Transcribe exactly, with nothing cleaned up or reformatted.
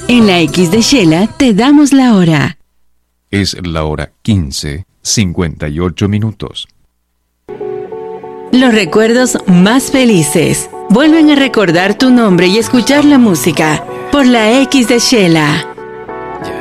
En la X de Shela te damos la hora. Es la hora quince, cincuenta y ocho minutos. Los recuerdos más felices vuelven a recordar tu nombre y escuchar la música por la X de Shela.